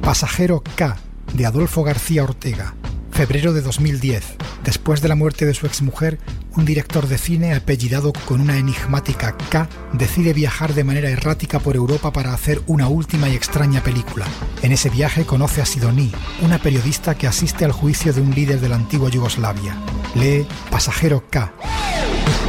Pasajero K, de Adolfo García Ortega. Febrero de 2010. Después de la muerte de su exmujer, un director de cine apellidado con una enigmática K decide viajar de manera errática por Europa para hacer una última y extraña película. En ese viaje conoce a Sidoní, una periodista que asiste al juicio de un líder de la antigua Yugoslavia. Lee Pasajero K,